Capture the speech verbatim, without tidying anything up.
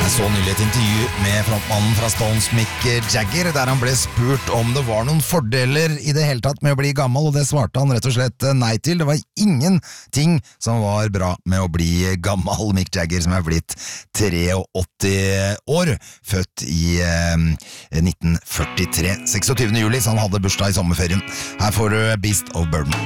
Jeg så nylig et intervju med frontmannen fra Stones, Mick Jagger, der han ble spurt om det var noen fordeler i det hele tatt med å bli gammel, og det svarte han rett og slett nei til. Det var ingenting som var bra med å bli gammel. Mick Jagger, som er blitt åttitre år, født i eh, nitten førtitre, seksogtyvende juli, så han hadde bursdag i sommerferien. Her får du Beast of Burden.